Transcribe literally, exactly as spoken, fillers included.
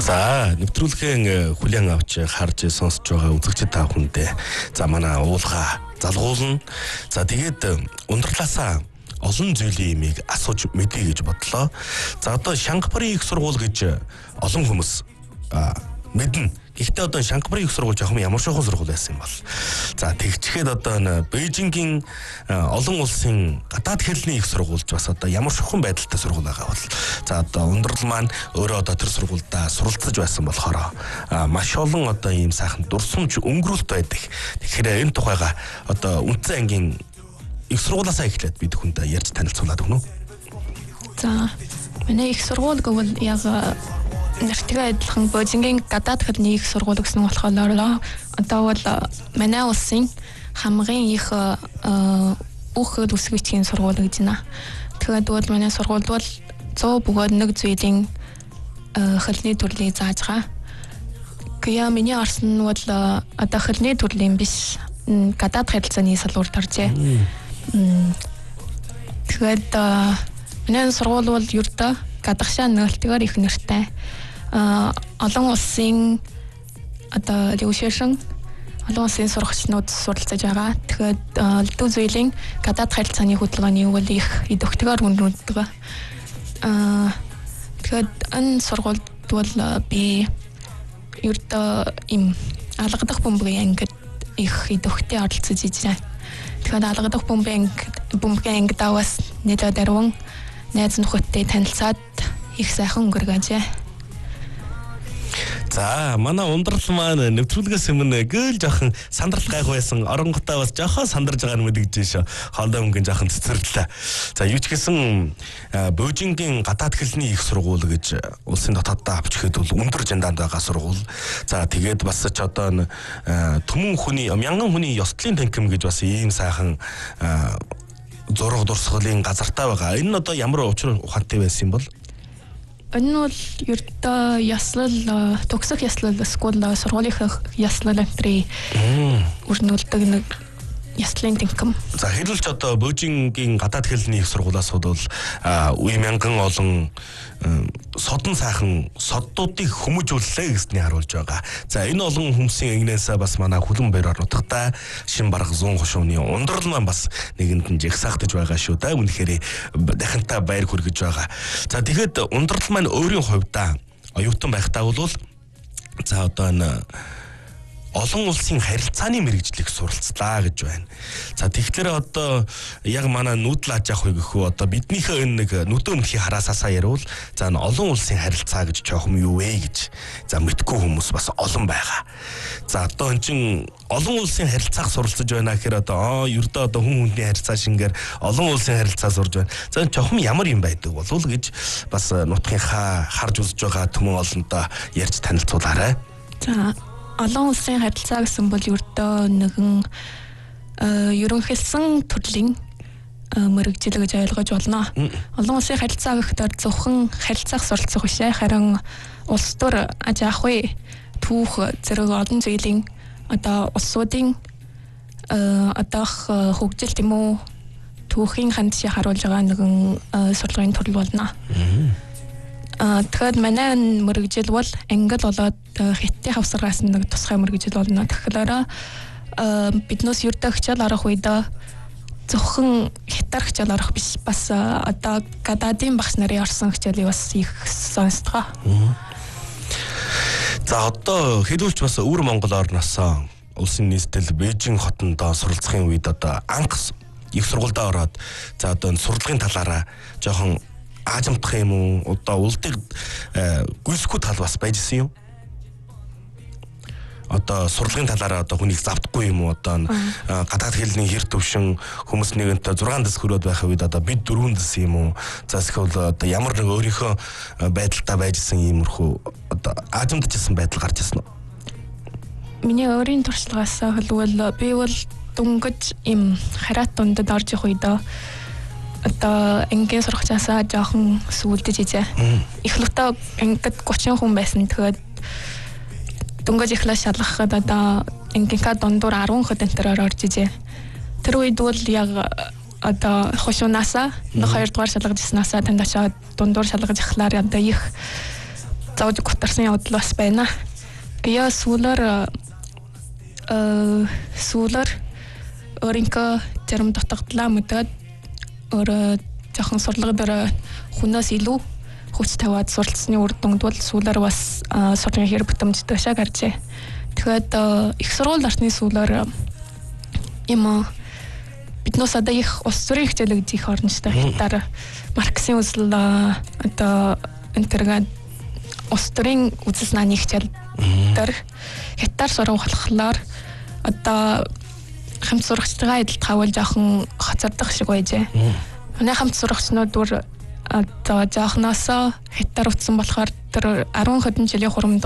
За нэвтрүүлгийн хүлээн авч харж сонсож байгаа үзэгчид та бүхэндээ за манай уулга залгуулна. За тэгээд ундралаасаа олон зүйлийн имийг асууж мэдье гэж бодлоо. За одоо Шангапурын их сургууль гэж олон хүмүүс мэднэ. Гэхдээ одоо Шангапурын их сургууль жоохон ямар шохон сургууль байсан юм бол. За тэгчгээд одоо Бээжингийн олон улсын гадаад хэлний их сургуульч бас одоо ямар шохон байдалтай сургууль байгаа бол. За одоо ундрал маань өөрөө одоо тэр сургуультай суралцж байсан болохоор маш олон одоо ийм сайхан дурсамж өнгөрүүлт байдаг. Тэгэхээр энэ тухайга одоо Үндсэн ангийн их сургуулиасаа эхлээд бид хүндээ ярьж танилцуулаад өгнө. За манай их сургууль гэвэл яг нэртэйгээ адилхан Бээжингийн гадаад хэлний их сургууль гэсэн болохоор одоо бол манай улсын хамгийн их бүх хэл үсгийчгийн сургууль гэж байна. Тэгээд бол манай сургууль бол зөө бөгөөд нэг зүйлийн хэлний төрлийг зааж байгаа. Гэя миний орсон нь бол одоо хэлний төрлийн биш гадаад хэлцээний салбарт оржээ. Тэгээд манай сургууль бол ердөө гадагшаа нөлтгөр их нэртэй. Олон улсын одоо левшэшн олон улсын сурагчнууд суралцаж байгаа. Тэгэхээр дүү зүйлийн гадаад харилцааны хөтөлбөрийн үйл их идэвхтэйгээр хүндрүүлдэг. Аа тэгэхээр энэ сургуульд бол би ердөө им алгадах бөмбөгийн ангид их идэвхтэй оролцож ижээ. Тэгэхээр алгадах бөмбөгийн бөмбөгийн ангид аваас нэлээд даруун найз нөхөдтэй танилцаад их сайхан өнгөргөөжээ. За манай ундрал маань нэвтрүүлгээс өмнө гэл жоохон сандрал гайх байсан. Оронготоо бас жоохон сандарж байгааг мэдгэж шүү. Хоолой өнгөн жоохон цэцэрлээ. За юу ч гэсэн Бээжингийн гадаад хэлний их сургууль гэж улсын дотооддоо авч ихэд бол өндөр жандаанд байгаа сургууль. За тэгээд бас ч одоо түмэн хүний мянган хүний ёслолын танхим гэж бас ийм сайхан зураг дурсгалын газартаа байгаа. Энэ нь одоо ямар учир ухаантай байсан юм бол? Энэ бол ердөө яслал төгсөх яслал скул сургуулийн яслал энтри өрнүүлдэг нэг яслын тэнхим. За хэлэлч одоо Бээжингийн гадаад хэлний их сургуулиас бол үе мянган олон содон сайхан соддуудыг хүмүүжүүллээ гэсний харуулж байгаа. За энэ олон хүмүүсийн ангинаас бас манай хүлэн баяр орнуудтай шин бараг зүүн хошууны ундрал маань бас нэгэнд нь жигсаагдж байгаа шүү да. Үнэхээр дахинтаа баяр хүргэж байгаа. За тэгэхэд ундрал маань өөрийн хувьдаа оюутан байхдаа бол за одоо энэ олон улсын харилцааны мэргэжлийг суралцлаа гэж байна. За тэгэхээр одоо яг манай нүүдл аж ахуй гэхүү одоо биднийхээ энэ нэг нүдөө өмнөхий хараасаасаа ярил за олон улсын харилцаа гэж жоохом юу вэ гэж за мэдгүй хүмүүс бас олон байгаа. За одоо эн чин олон улсын харилцааг суралцж байна гэхээр одоо ердөө одоо хүн хүнний харилцаа шингээр олон улсын харилцаа сурж байна. За жоохом ямар юм байдаг болов уу гэж бас нутгийнхаа харж үзэж байгаа түмэн олонтоо ярьж танилцуулаарай. За олон улсын харилцаа гэсэн бол ердөө нэгэн ерөнхийлсөн төрлийн мэргэжил гэж ойлгож болно. Олон улсын харилцаа гэхээр зөвхөн харилцаах суралцах биш ээ. Харин улс төр аж ахуй түүх зэрэг олон зүйлийн одоо улсуудын одоо хөгжил тийм үү түүхийн хандшийг харуулж байгаа нэгэн сургуулийн төрөл болно. Тэгэхээр манай мэргэжил бол англи болоод хятадын хавсаргаас нэг тусгай мэргэжил болно. Тэгэхээр биднээс ердөө хичээл арах үед зөвхөн хятад хичээл арах биш бас одоо гадаадын багш нарын орсон хичээлийг бас их сонсдгоо. За одоо хэлүүлж бас өвөр Монгол орноос улсын нийслэл Бээжин хотонд суралцахын үед одоо анх их сургуультай ороод за одоо сурлагын талаараа жоохон аажимдах юм уу одоо улдыг гүйсэхгүй тал бас байжсэн юм. Одоо сурлагын талаараа одоо хүнийг завдахгүй юм уу одоо гадаад хэлний хэр төвшин хүмүүс нэгэнтэй зургаан дэс хөрөөд байх үед одоо бид дөрвөн дэс юм уу за эсвэл одоо ямар нэг өөрийнхөө байдалтай байжсэн иймэрхүү одоо аажимдчихсан байдал гарч ирсэн үү? Миний өөрийн туршлагаас хэлбэл би бол дөнгөж им хараат дундад орж их үед одоо ангийн сурагчаасаа жоохон сүулдэж ижээ. Эхлэлтээ ангид гучин хүн байсан. Тэгээд дөнгөж эхлээ шалгахад одоо ангийнхаа дундуур арван хүн энтерээр орж ижээ. Тэр үед бол яг одоо хошуунаасаа нэг хоёр дугаар шалгаж ирснаасаа танд очоод дундуур шалгаж эхлаар одоо их зааж готарсан явдал бас байна. Яа сүүлэр э сүүлэр өөрийнхөө зарим дутагдлаа мэдээд өөр жоохон сурлага дээр хүнээс илүү хүч тавиад суралцсны үр дүнд бол сүүлэр бас сургын хэрэг бүтэмжтэй шаг гарчээ. Тэгээд их сургууль орсны сүүлэр юм биднээс одоо их ус зүрийн хичээл гэж их орно шүү дээ. Хятаар Марксийн үзэл одоо энтергээд ус зүрийн үзэл санааны хичээл дээр хятаар сурах болохоор одоо хамт сурагчдаа эдэлт хавал жоохон хоцордох шиг байжээ. Манай хамт сурагчнууд бүр одоо жоохноосоо хятаар утсан болохоор тэр арван хэдэн жилийн хурамд